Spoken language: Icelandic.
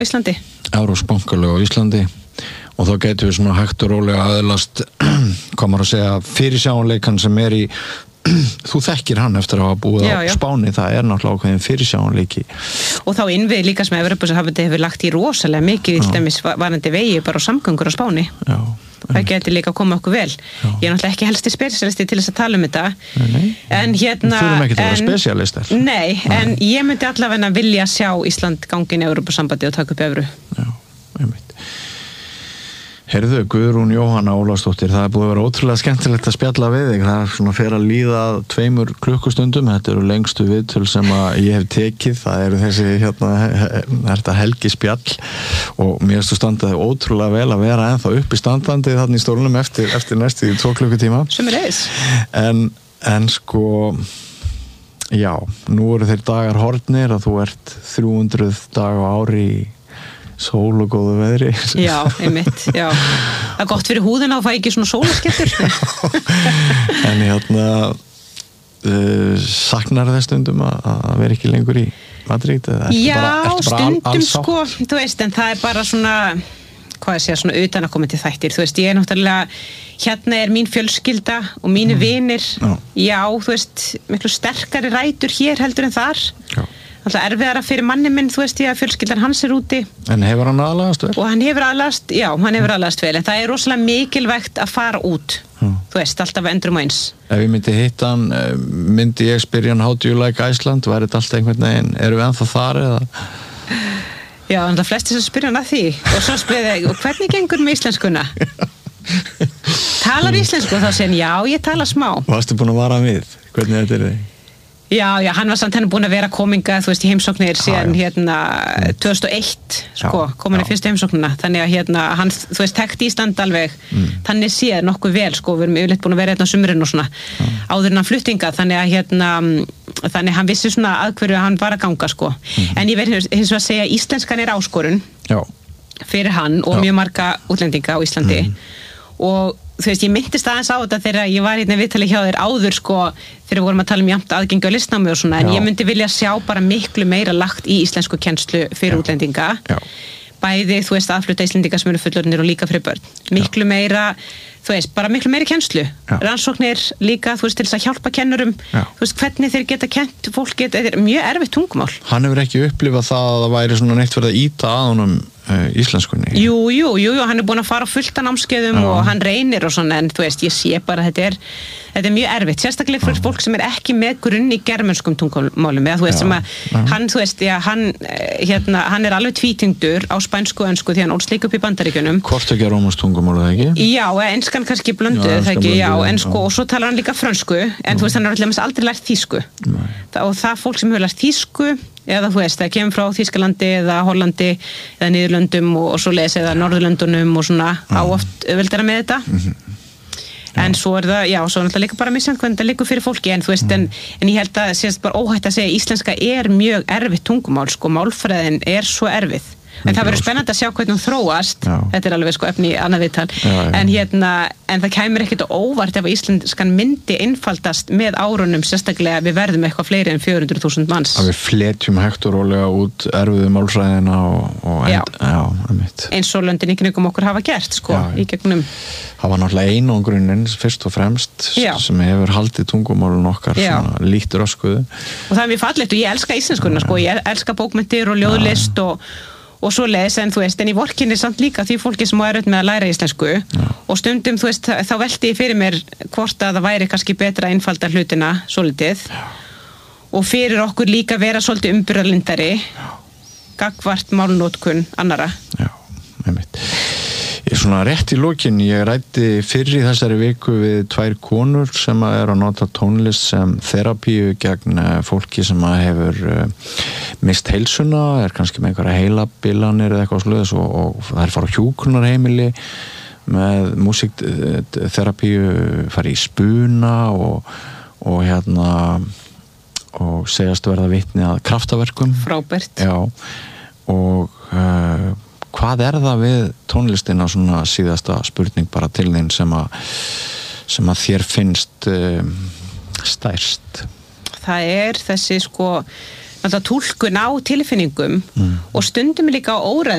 Íslandi. Evrópsbankalög á Íslandi og þá getum við svona hægt og rólega aðlast, hvað maður að segja, fyrirsjáanleikan sem í þú þekkir hann eftir að hafa búið á Spáni, það náttúrulega ákveðin fyrirsjáanleiki. Og þá innvið líka sem Evrópusambandið hefur lagt í rosalega mikið til dæmis varandi vegi bara á samgöngur á Spáni. Já. Það getur líka að koma okkur vel. Ég náttúrulega ekki helsti spesialisti til þess að tala þetta. Nei. En hérna... Þú þurfum ekki að vera spesialistar. Nei, en ég myndi allavega vilja sjá Ísland gangin í Evrópusambandið og taka upp evru. Já, einmitt. Heyrðu, Guðrún Jóhanna Ólafsdóttir, það búið að vera ótrúlega skemmtilegt að spjalla við þig. Það svona fer að líða 2 klukkustundum. Þetta eru lengstu viðtöl sem að ég hef tekið. Það eru þessi þetta helgi spjall og mér stu standaði ótrúlega vel að vera ennþá upp í standandi þarna í stólnum eftir næstu 2 klukkutíma. Sömuleiðis. En sko, já, nú eru þeir dagar horfnir að þú ert 300 daga á ári í sól og góðu veðri. Já, einmitt, já. Það gott fyrir húðina að fá ekki svona sólaskettur. En saknar það stundum að vera ekki lengur í Madrid? Já, stundum sko, þú veist, en það bara svona, hvað ég segja, svona utan að koma til þættir. Þú veist, ég náttúrulega, hérna mín fjölskylda og mínu vinir. Já, þú veist, miklu sterkari rætur hér heldur en þar. Já. Alltaf erfiðara fyrir manni minn, þú veist ég að fjölskyldan hans úti. En hefur hann aðlagast vel? Og hann hefur aðlagast vel, en það rosalega mikilvægt að fara út. Þú veist, alltaf endrum og eins. Ef ég myndi hitta hann, myndi ég spyrja hann, how do you like Iceland? Væri þetta alltaf einhvern veginn, eru við ennþá þar eða? Já, en það flesti sem spyrja hann að því. Og svo spyrja ég, og hvernig gengur með íslenskuna? Talar íslensku? Og þá segir hann, já, ég tala smá. Varstu búin að vara við? Hvernig þetta þig? Já, hann var samt henni búin að vera kominga, þú veist, í heimsóknir síðan 2001, sko, komin í fyrstu heimsóknina, þannig að hann, þú veist, tekti Ísland alveg, þannig séð nokkuð vel, sko, við erum yfirleitt búin að vera á sumrin og svona, áður en hann fluttinga, þannig að þannig hann vissi svona að hverju hann var að ganga, sko, en ég verð hins vegar að segja að íslenskan áskorun fyrir hann og mjög marga útlendinga á Íslandi og þú veist, ég myndist aðeins á þetta þegar ég var hérna viðtali hjá þér áður sko, þegar við vorum að tala jafnt aðgengi á listnámi og svona, en ég myndi vilja sjá bara miklu meira lagt í íslensku kennslu fyrir útlendinga. Bæði, þú veist, aðflutta Íslendinga sem eru fullorðnir og líka fyrir börn. Miklu meira, þú veist, bara miklu meiri kennslu. Rannsóknir líka, þú veist, til þess að hjálpa kennurum. Þú veist, hvernig þeir geta kennt fólki, þetta er mjög erfitt tungumál. Hann hefur ekki upplifað það að það væri svona neitt verið að ýta að honum íslenskunni. Jú, hann er búin að fara á fullt af námskeiðum og hann reynir og svona, en þú veist, ég sé bara að þetta er mjög erfitt, sérstaklega fyrir fólk sem er ekki með grunn í germönskum tungumálum, eða þú veist sem að hann, þú veist, hann er alveg tvítungdur á spænsku og önsku því hann ólst líka upp í Bandaríkjunum. Hvort ekki rómast tungumál, það ekki? Já, enskan kannski blönduð, það ekki, en sko, og svo talar hann líka frönsku, en þú veist, hann er alltaf aldrei lært þýsku. Og það fólk sem hefur lært þýsku eða þú veist, það kemur frá Þýskalandi eða Hollandi eða Niðurlöndum og svo les eða Norðurlöndunum og svona á oft auðveldara með þetta en svo það, já, svo náttúrulega líka bara misjant hvernig það liggur fyrir fólki, en þú veist en ég held að sést bara óhætt að segja íslenska er mjög erfitt tungumál, sko, málfræðin er svo erfið, en það verður spennandi að sjá hvernig hún þróast, þetta er alveg sko efni í annað viðtal, en það kæmur ekkert óvart ef að íslenskan myndi einfaldast með árunum, sérstaklega við verðum eitthvað fleiri en 400.000 manns. Að við fletjum hægt og rólega út erfiðu málfræðina eins og löndin í kringum okkur hafa gert, sko, í gegnum. Það var náttúrulega einangrunin fyrst og fremst sem hefur haldið tungumálun okkar svona lítt röskuðu. Og það er mjög fallegt og ég elska íslenskuna, sko, ég elska bókmenntir og ljóðlist og svo les, en þú veist, en í vorkinni samt líka því fólki sem er með að læra íslensku og stundum, þú veist, þá velti ég fyrir mér hvort að það væri kannski betra að einfalda hlutina svolítið og fyrir okkur líka vera svolítið umburðarlyndari gagnvart málnotkun annara. Já, einmitt. Ég svona rétt í lokin, ég ræddi fyrr í þessari viku við 2 konur sem að nota tónlist sem þerapíu gegn fólki sem að hefur mist heilsuna, kannski með einhverja heilabilanir eða eitthvað svoleiðis og það fara á hjúkrunarheimili með músíkterapíu, fara í spuna og og segjast verða vitni að kraftaverkum. Frábært. Já, og hvað er það við tónlistina, svona síðasta spurning bara til þín sem að þér finnst stærst? Það er þessi sko túlkun á tilfinningum og stundum líka á óræðum